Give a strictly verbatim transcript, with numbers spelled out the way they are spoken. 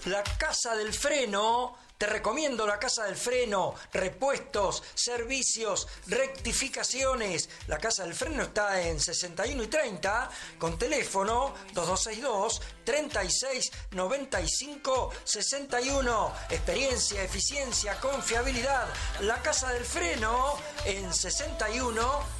La Casa del Freno. Te recomiendo la Casa del Freno, repuestos, servicios, rectificaciones. La Casa del Freno está en sesenta y uno y treinta, con teléfono dos dos seis dos, treinta y seis, noventa y cinco, sesenta y uno. Experiencia, eficiencia, confiabilidad. La Casa del Freno en sesenta y uno